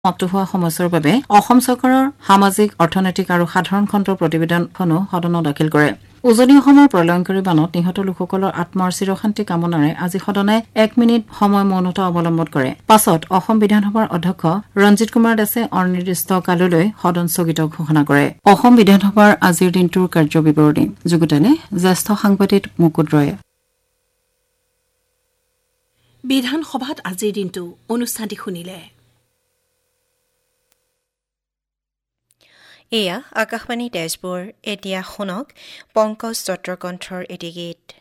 সমাপ্ত হোৱা সমস্যাৰ বাবে অসম চৰকাৰৰ সামাজিক অৰ্থনৈতিক আৰু সাধাৰণ খণ্ডৰ প্ৰতিবেদনখনো সদনত দাখিল কৰে। উজনি অসমৰ প্ৰলয়ংকাৰী বানত নিহত লোকসকলৰ আত্মাৰ চিৰশান্তি কামনাৰে আজি সদনে 1 মিনিট সময় মৌনতা অৱলম্বন কৰে। পাছত অসম বিধানসভাৰ অধ্যক্ষ ৰঞ্জিত কুমাৰ দাসে অনিৰ্দিষ্ট কাললৈ সদন স্থগিত ঘোষণা কৰে। অসম বিধানসভাৰ আজিৰ দিনটোৰ কাৰ্যবিৱৰণী যোগদানে জ্যেষ্ঠ সাংবাদিক মুকুট ৰয়। বিধানসভাত আজিৰ দিনটো অনুষ্ঠানটি শুনিলে। এয়া আকাশবাণী তেজপুৰ। এতিয়া শুনক পংকজ চট্টকণ্ঠৰ এটি গীত।